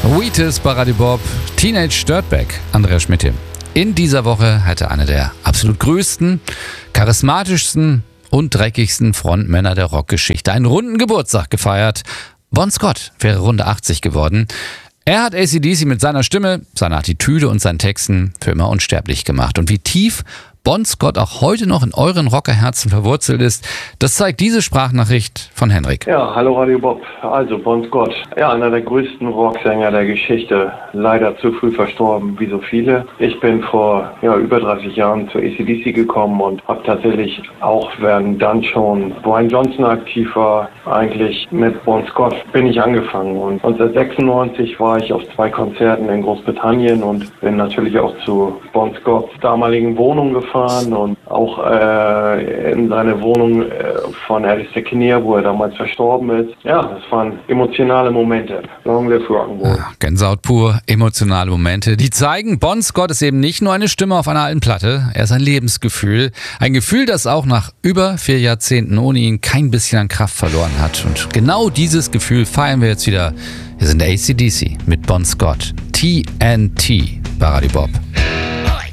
Wheatus bei Radio Bob, Teenage Dirtbag, Andreas Schmidt. In dieser Woche hatte einer der absolut größten, charismatischsten und dreckigsten Frontmänner der Rockgeschichte einen runden Geburtstag gefeiert. Bon Scott wäre Runde 80 geworden. Er hat AC/DC mit seiner Stimme, seiner Attitüde und seinen Texten für immer unsterblich gemacht. Und wie tief Bon Scott auch heute noch in euren Rockerherzen verwurzelt ist, das zeigt diese Sprachnachricht von Henrik. Ja, hallo Radio Bob. Also Bon Scott, ja, einer der größten Rocksänger der Geschichte. Leider zu früh verstorben, wie so viele. Ich bin vor über 30 Jahren zu AC/DC gekommen und habe tatsächlich auch, während dann schon Brian Johnson aktiv war, eigentlich mit Bon Scott bin ich angefangen. Und 1996 war ich auf 2 Konzerten in Großbritannien und bin natürlich auch zu Bon Scotts damaligen Wohnung gefahren und auch in seine Wohnung von Alistair Kinnear, wo er damals verstorben ist. Ja, das waren emotionale Momente. Long live Rock'n'Roll. Ja, Gänsehaut pur, emotionale Momente, die zeigen, Bon Scott ist eben nicht nur eine Stimme auf einer alten Platte, er ist ein Lebensgefühl. Ein Gefühl, das auch nach über 4 Jahrzehnten ohne ihn kein bisschen an Kraft verloren hat. Und genau dieses Gefühl feiern wir jetzt wieder. Wir sind AC/DC mit Bon Scott. TNT bei Radio Bob.